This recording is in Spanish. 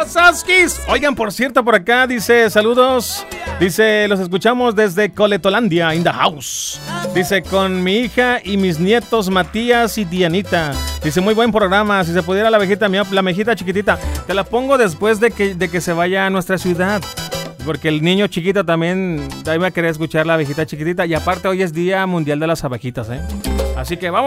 Saskis. Oigan, por cierto, por acá dice, saludos. Dice, los escuchamos desde Coletolandia, in the house. Dice, con mi hija y mis nietos Matías y Dianita. Dice, muy buen programa. Si se pudiera la mejita chiquitita. Te la pongo después de que se vaya a nuestra ciudad. Porque el niño chiquito también va a querer escuchar la abejita chiquitita. Y aparte hoy es Día Mundial de las Abejitas, ¿eh? Así que vamos.